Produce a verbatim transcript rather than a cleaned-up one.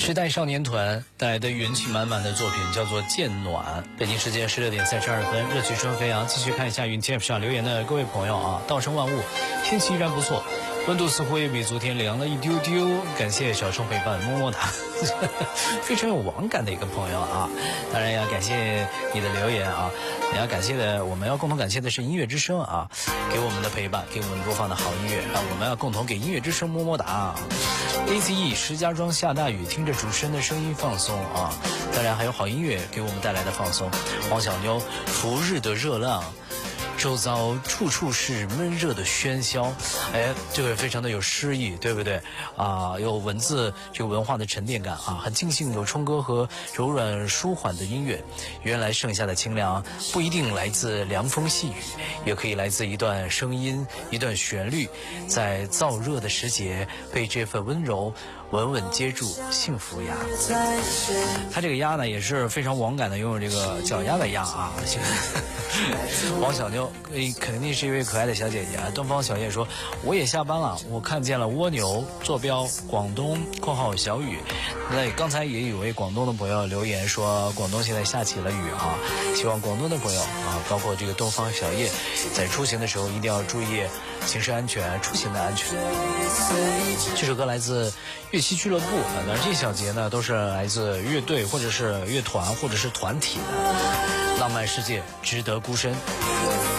时代少年团带来的元气满满的作品叫做《渐暖》。北京时间十六点三十二分，热气声飞扬。继续看一下云 T F 上留言的各位朋友啊，道生万物，天气依然不错，温度似乎也比昨天凉了一丢丢。感谢小生陪伴，摸摸他，非常有网感的一个朋友啊。当然要感谢你的留言啊，你要感谢的，我们要共同感谢的是音乐之声啊，给我们的陪伴，给我们播放的好音乐啊，我们要共同给音乐之声么么哒。A Z E 石家庄下大雨，听着主持人的声音放松啊！当然还有好音乐给我们带来的放松。黄小妞，伏日的热浪，周遭处处是闷热的喧嚣，哎，这个非常的有诗意，对不对啊？有文字这个文化的沉淀感啊，很庆幸有冲歌和柔软舒缓的音乐。原来盛夏的清凉不一定来自凉风细雨，也可以来自一段声音，一段旋律，在燥热的时节被这份温柔稳稳接住，幸福呀。他这个鸭呢也是非常网感的，拥有这个脚丫的鸭啊。王小妞肯定是一位可爱的小姐姐啊。东方小叶说，我也下班了，我看见了蜗牛，坐标广东（括号小雨）。那刚才也有位广东的朋友留言说，广东现在下起了雨啊，希望广东的朋友啊，包括这个东方小叶，在出行的时候一定要注意行驶安全，出行的安全。这首歌来自乐器俱乐部啊，那这小节呢都是来自乐队或者是乐团或者是团体的。浪漫世界值得孤身。